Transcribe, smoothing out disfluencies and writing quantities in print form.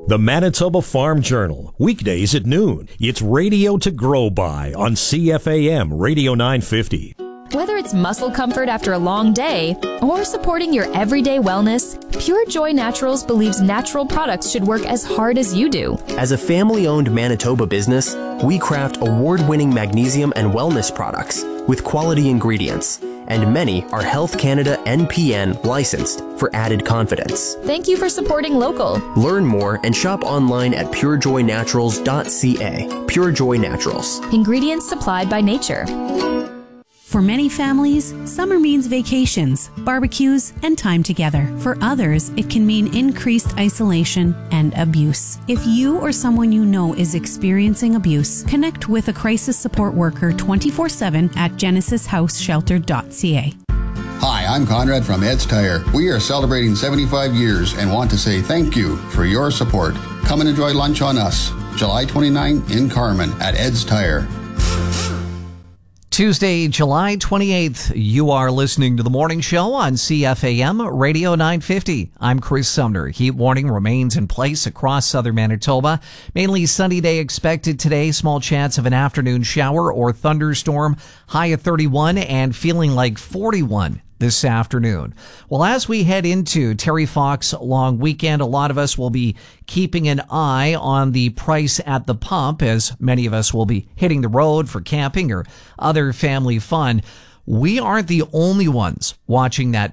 The Manitoba Farm Journal, weekdays at noon. It's radio to grow by on CFAM Radio 950. Whether it's muscle comfort after a long day or supporting your everyday wellness, Pure Joy Naturals believes natural products should work as hard as you do. As a family-owned Manitoba business, we craft award-winning magnesium and wellness products with quality ingredients, and many are Health Canada NPN licensed for added confidence. Thank you for supporting local. Learn more and shop online at purejoynaturals.ca. Pure Joy Naturals. Ingredients supplied by nature. For many families, summer means vacations, barbecues, and time together. For others, it can mean increased isolation and abuse. If you or someone you know is experiencing abuse, connect with a crisis support worker 24/7 at genesishouseshelter.ca. Hi, I'm Conrad from Ed's Tire. We are celebrating 75 years and want to say thank you for your support. Come and enjoy lunch on us, July 29 in Carman at Ed's Tire. Tuesday, July 28th, you are listening to The Morning Show on CFAM Radio 950. I'm Chris Sumner. Heat warning remains in place across southern Manitoba. Mainly sunny day expected today. Small chance of an afternoon shower or thunderstorm. High of 31 and feeling like 41 this afternoon. Well, as we head into Terry Fox long weekend, a lot of us will be keeping an eye on the price at the pump, as many of us will be hitting the road for camping or other family fun. We aren't the only ones watching that